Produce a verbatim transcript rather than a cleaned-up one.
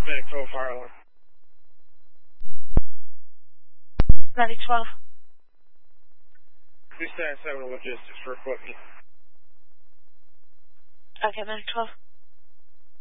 Medic twelve, fire alarm. Medic twelve. Two stand seven logistics for equipment. Okay, Medic twelve.